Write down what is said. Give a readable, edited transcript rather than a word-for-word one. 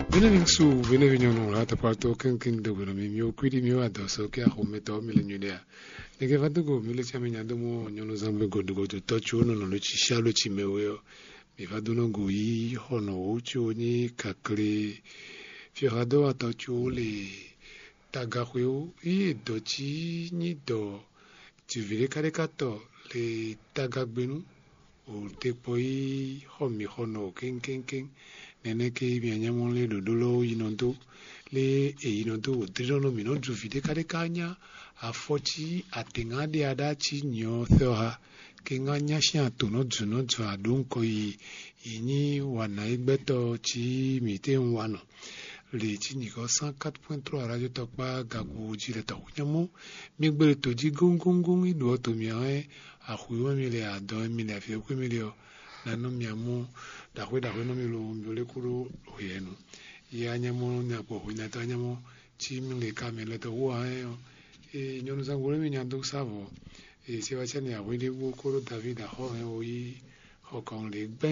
Benevingsu, Benevignon, la Tapato, Kinkin, the William, Quiddy Muado, Sokia, Hometo, Millionaire. They gave to go, Military Adamo, Yonozambo, go to touch on Luchisalo Chimeo. If I do not go, Hono, Chuni, Kakli, Fiorado, Atachuli, Tagahu, Dochi, Nido, Tivile Caricato, Le Tagabinu, or Tepoi, Homi, Hono, King. Nene ke bianyamo le dodolo inondo le inondo tridono mino juvide kare kanya afoti atengade adachi nyo thoha kenganya sha tono juno jwa donko ini wana igbeto chi mite wano le chi niko 104.3 radio tokpa gagu jile to nyamo migbere toji gongongon ido to miae ahuwa mile ado mile afie ko milio nano miamu dakwe no milo kuro oyenu ya nyamo na po huna ta nyamo chimle kamele to wa nyonu zangule mi nyando savo se va chani ya wele wo koro David ho ho kong le